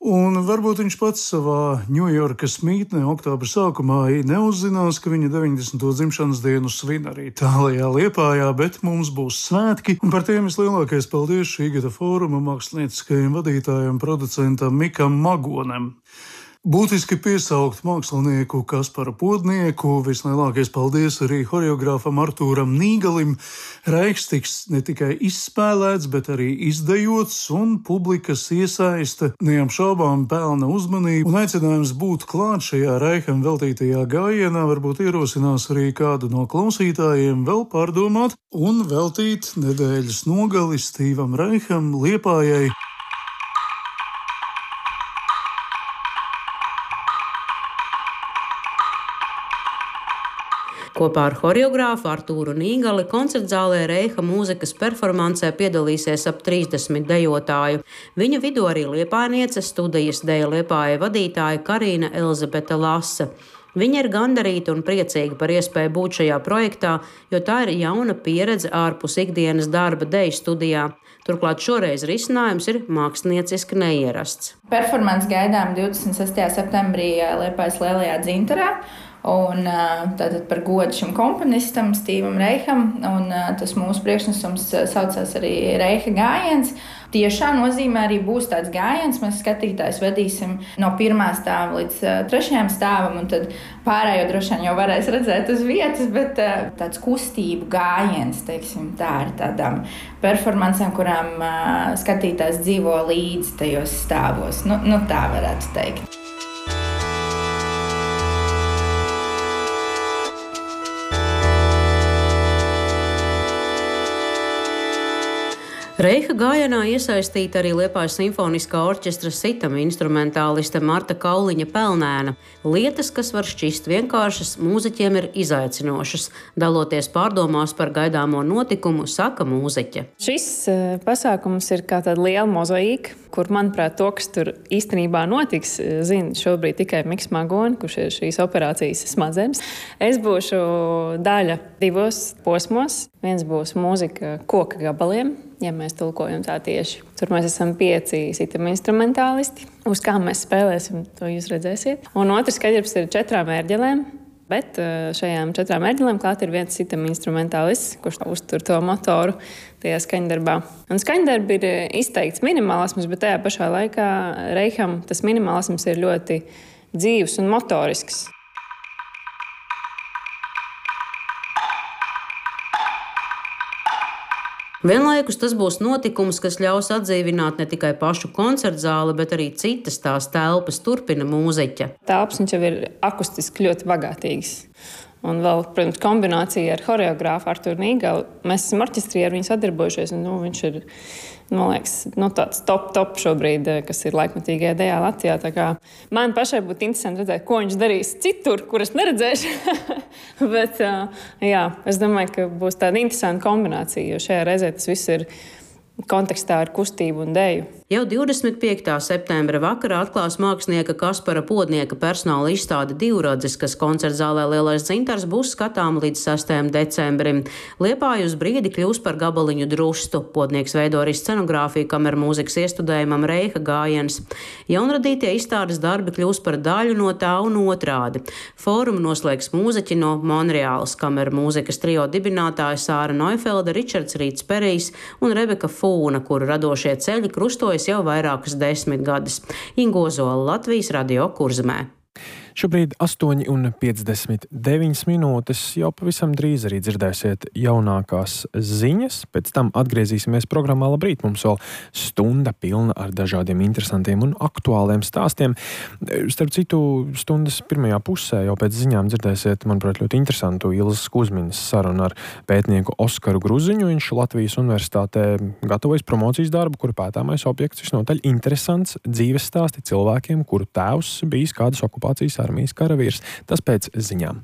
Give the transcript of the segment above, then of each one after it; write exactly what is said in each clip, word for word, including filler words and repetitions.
Un varbūt viņš pats savā Ņujorkas mītnē oktobra sākumā neuzzinās, ka viņa deviņdesmito dzimšanas dienu svin arī tālajā Liepājā, bet mums būs svētki, un par tiem vislielākais paldies šī gada fóruma mākslinieckajam vadītājam, producentam Mikam Magonem. Būtiski piesaukt mākslinieku Kasparu Podnieku, vislielākais paldies arī horeogrāfam Artūram Nīgalim. Reiks tiks ne tikai izspēlēts, bet arī izdejots, un publikas iesaiste neapšaubām pelna uzmanību, un aicinājums būt klāt šajā Reiham veltītajā gājienā varbūt ierosinās arī kādu no klausītājiem vēl pārdomāt un veltīt nedēļas nogali Stīvam Reiham Liepājai. Kopā ar horeogrāfu Artūru Nīgali koncertzālē Reiha mūzikas performancē piedalīsies ap trīsdesmit dejotāju. Viņa vidū arī liepājniece, studijas deja Liepāja vadītāja Karīna Elzabete Lase. Viņa ir gandarīta un priecīga par iespēju būt šajā projektā, jo tā ir jauna pieredze ārpus ikdienas darba deju studijā. Turklāt šoreiz risinājums ir mākslinieciski neierasts. Performance gaidām divdesmit sestajā septembrī Liepājas Lielajā Dzintarā. Un tātad par godu šim komponistam Stīvam Reiham, un tas mūsu priekšnesums saucās arī Reiha gājiens. Tiešā nozīmē arī būs tāds gājiens, mēs skatītājs vedīsim no pirmā stāva līdz trešajam stāvam, un tad pārējo droši vien jau varēs redzēt uz vietas, bet tāds kustību gājiens, teiksim, tā ir tādām performancēm, kurām skatītājs dzīvo līdzi tajos stāvos. Nu, nu tā varētu teikt. Reiha gājienā iesaistīta arī Liepājas simfoniskā orķestra sitam instrumentāliste Marta Kauliņa Pelnēna. Lietas, kas var šķist vienkāršas, mūziķiem ir izaicinošas. Daloties pārdomās par gaidāmo notikumu, saka mūziķe. Šis pasākums ir kā tāda liela mozaīka, kur, manuprāt, to, kas tur īstenībā notiks, zina šobrīd tikai Miks Magoni, kurš ir šīs operācijas smadzenes. Es būšu daļa divos posmos. Viens būs mūzika koka gabaliem, ja mēs tulkojam tā tieši. Tur mēs esam pieci sitam instrumentālisti. Uz kā mēs spēlēsim, to jūs redzēsiet. Un otrs skaidrs ir četrām ērģelēm, bet šajām četrām ērģelēm klāt ir viens sitam instrumentālists, kurš uztur to motoru tajā skaņdarbā. Un skaņdarbi ir izteikts minimalisms, bet tajā pašā laikā Reiham tas minimalisms ir ļoti dzīvs un motorisks. Vienlaikus tas būs notikums, kas ļaus atdzīvināt ne tikai pašu koncertzāli, bet arī citas tās telpas, turpina mūziķa. Telpas viņš jau ir akustiski ļoti bagātīgs. Un vēl, protams, kombinācija ar horeogrāfu Artūru Nīgalu. Mēs esam orķestrī ar viņu sadarbojušies, un nu, viņš ir, man liekas, nu, tāds top, top šobrīd, kas ir laikmatīgajā dejā Latvijā. Tā kā man pašai būtu interesanti redzēt, ko viņš darīs citur, kur es neredzēšu. Bet, jā, es domāju, ka būs tāda interesanta kombinācija, jo šajā reizē tas viss ir kontekstā ar kustību un deju. Jau divdesmit piektā septembra vakarā atklās mākslinieka Kaspara Podnieka personāla izstāde Divradzis, kas koncertzālē Lielais Dzintars būs skatām līdz sestajam decembrim. Liepāja uz brīdi kļūs par gabaliņu drustu. Podnieks veido arī scenogrāfiju kameru mūzikas iestudējumam Reiha gājiens. Jaunradītie izstādes darbi kļūs par daļu no tā un otrādi. Fórumu noslēgs mūziķi no Monreālas, kameru mūzikas trio dibinātāji Sāra Noifelda, Ričards Rīts Perijs un Rebeka Fūna, kuru radošie ceļi krustojas jau vairākas desmit gadus. Ingo Zola, Latvijas radio Kurzemē. Šobrīd astoņi un piecdesmit deviņas minūtes, jau pavisam drīz arī dzirdēsiet jaunākās ziņas. Pēc tam atgriezīsimies programmā Labrīt. Mums vēl stunda pilna ar dažādiem interesantiem un aktuāliem stāstiem. Starp citu, stundas pirmajā pusē jau pēc ziņām dzirdēsiet, manuprāt, ļoti interesantu Ilzas Kuzmiņas sarunu ar pētnieku Oskaru Gruziņu. Viņš Latvijas universitātē gatavojas promocijas darbu, kura pētāmais objekts visnotaļ interesants dzīves stāsti cilvēkiem, kuru tēvs bijis kādas okupācijas armijas karavīrs. Tas pēc ziņām.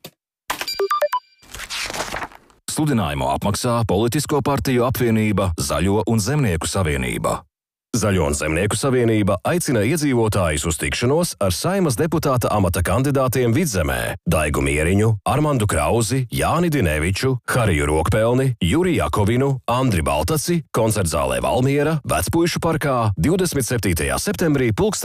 Sludinājumu apmaksā Politisko partiju apvienība Zaļo un Zemnieku savienība. Zaļo un Zemnieku savienība aicina iedzīvotājus uz tikšanos ar Saeimas deputāta amata kandidātiem Vidzemē Daigu Mieriņu, Armandu Krauzi, Jāni Dineviču, Hariju Rokpelni, Juri Jakovinu, Andri Baltaci, koncertzālē Valmiera, Vecpuišu parkā divdesmit septītajā septembrī pulksten